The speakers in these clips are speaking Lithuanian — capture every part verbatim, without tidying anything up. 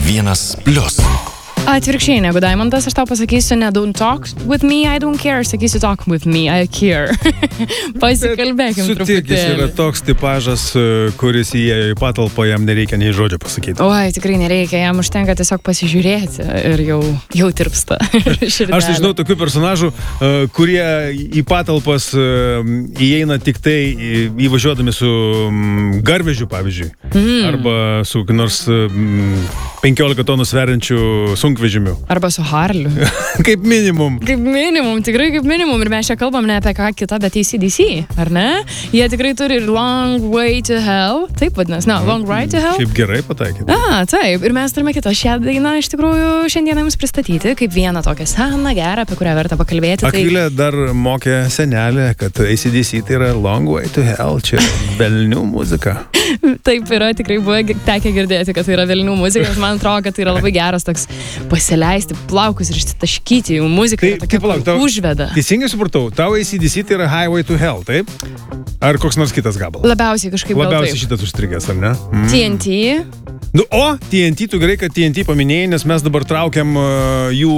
vienas plius. Atvirkščiai negu Daimondas, aš tau pasakysiu, ne don't talk with me, I don't care, aš sakysiu talk with me, I care. Pasikalbėkim truputėlį. Sutik, jis yra toks tipažas, kuris įėjo į patalpą, jam nereikia nei žodžio pasakyti. Oi, tikrai nereikia, jam užtenka tiesiog pasižiūrėti ir jau, jau tirpsta. Aš žinau tokių personažų, kurie į patalpas įeina tik tai įvažiuodami su garvežiu, pavyzdžiui, mm. arba su nors penkiolika tonų sveriančių sunkvežimiu. Arba su Harliu. Kaip minimum. Kaip minimum, tikrai kaip minimum. Ir mes čia kalbam ne apie ką kitą, bet A C D C, ar ne? Jie tikrai turi ir Long Way to Hell. Taip vadinasi, ne, Long Ride to Hell. Šiaip gerai pataikyti. A, taip. Ir mes turime kitą šią dainą iš tikrųjų šiandieną jums pristatyti kaip vieną tokią seną, gerą, apie kurią verta pakalbėti. Akvilė tai... dar mokė senelė, kad A C D C tai yra Long Way to Hell. Čia velnių muzika. Taip yra, tikrai buvo tekę girdėti, kad tai yra velnių muzika. Man atrodo, kad tai yra labai geras toks pasileisti plaukus ir išsitaškyti jų muziką. Tai, tokia, palauk, tau, užveda. Teisingai supratau, tau A C D C tai yra Highway to Hell, taip? Ar koks nors kitas gabalas? Labiausiai kažkaip gal taip. Labiausiai šitas užstrigęs, ar ne? Mm. T N T. Nu, o, T N T, tu gerai, kad T N T paminėjai, nes mes dabar traukiam uh, jų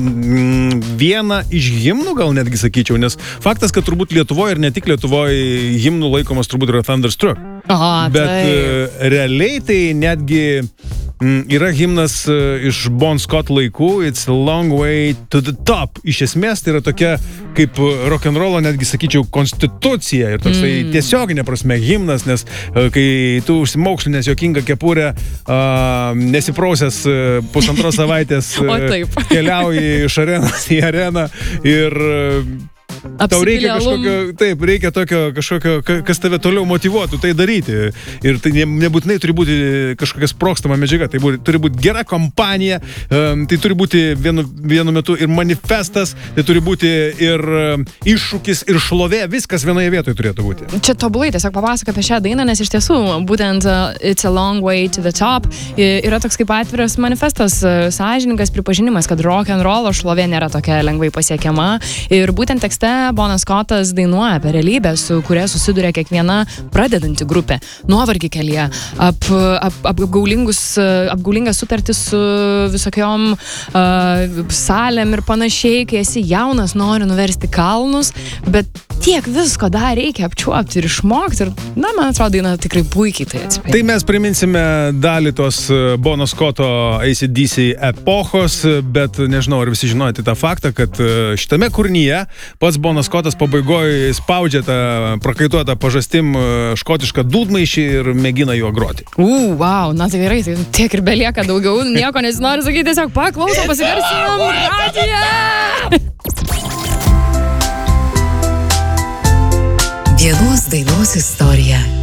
mm, vieną iš himnų, gal netgi sakyčiau, nes faktas, kad turbūt Lietuvoje ir ne tik Lietuvoje himnų laikomas turbūt yra Thunderstruck. Aha, bet tai... uh, realiai tai netgi mm, yra himnas uh, iš Bon Scott laikų, It's a Long Way to the Top. Iš esmės tai yra tokia kaip rock'n'rollo, netgi sakyčiau, konstitucija ir toksai mm. tiesioginė prasme himnas, nes uh, kai tu užsimaukšlinės juokingą kepurę, uh, nesiprausęs uh, pusantros savaitės uh, keliauji iš arenos į areną ir uh, tau reikia kažkokio, taip, reikia tokio kažkokio, kas tave toliau motyvuotų tai daryti. Ir tai ne, nebūtinai turi būti kažkokia sprogstama medžiaga, tai būti, turi būti gera kompanija, um, tai turi būti vienu, vienu metu ir manifestas, tai turi būti ir um, iššūkis, ir šlovė, viskas vienoje vietoje turėtų būti. Čia tobulai tiesiog papasako apie šią dainą, nes iš tiesų būtent uh, It's a Long Way to the Top yra toks kaip atviras manifestas, uh, sąžiningas pripažinimas, kad rock and roll šlovė nėra tokia lengvai pasiekiama. Ir būtent tekste Bonas Scottas dainuoja apie realybę, su kuria susiduria kiekviena pradedanti grupė. Nuovargį kelyje, ap, ap, apgaulingus, apgaulingas sutartis su visokiom uh, salėm ir panašiai, kai esi jaunas, nori nuversti kalnus, bet tiek visko dar reikia apčiuopti ir išmokti. Ir, na, man atrodo, daina tikrai puikiai tai atspindi. Tai mes priminsime dalį tos Bono Scotto A C D C epochos, bet nežinau, ar visi žinojate tą faktą, kad šitame kūrinyje pats Bonas Scottas pabaigoje spaudžia tą prakaituotą pažastim škotišką dūdmaišį ir mėgina juo groti. U, wow, na tai gerai, tai tiek ir belieka daugiau, nieko nesinori sakyti, tiesiog paklausom, pasigarsinam radiją! Vienos dainos istorija.